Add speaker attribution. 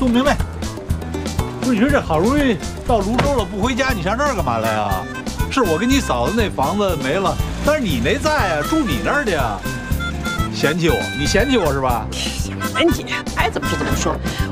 Speaker 1: 宋明媚，不是你说这好容易到泸州了不回家，你上这儿干嘛来啊？是我跟你嫂子那房子没了，但是你那在啊，住你那儿去啊？嫌弃我？你嫌弃我是吧？
Speaker 2: 嫌你，爱怎么说怎么说。